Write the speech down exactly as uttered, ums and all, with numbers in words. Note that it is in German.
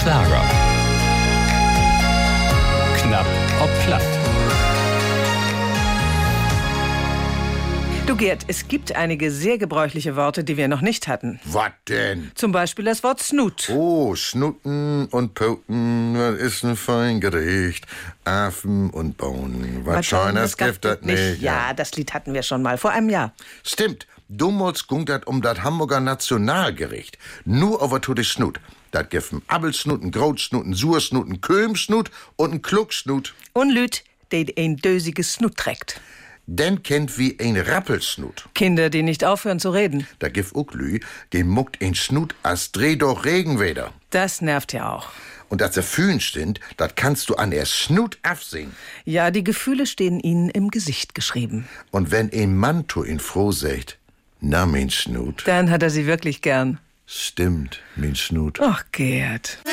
Schlager. Knapp ob platt. Du Gerd, es gibt einige sehr gebräuchliche Worte, die wir noch nicht hatten. Was denn? Zum Beispiel das Wort Snut. Oh, Schnutten und Poten, was ist ein Feingericht? Affen und Bohnen, was scheines Gift das nicht. Ja, das Lied hatten wir schon mal, vor einem Jahr. Stimmt, damals ging das um das Hamburger Nationalgericht. Nur over to de Snut. Das gibt ein Abelsnut, ein Grautsnut, ein Sursnut, ein Kömsnut und ein Klucksnut. Und Lüt, die ein dösiges Snut trägt. Den kennt wie ein Rappelsnut. Kinder, die nicht aufhören zu reden. Da gibt auch Lü, den muckt ein Snut as dreh doch Regenweder. Das nervt ja auch. Und dass er Fühlen stimmt, das kannst du an der Snut afsehen. Ja, die Gefühle stehen ihnen im Gesicht geschrieben. Und wenn ein Mann to ihn froh sagt, na, mein Snut. Dann hat er sie wirklich gern. Stimmt, mein Snut. Ach, Gerd.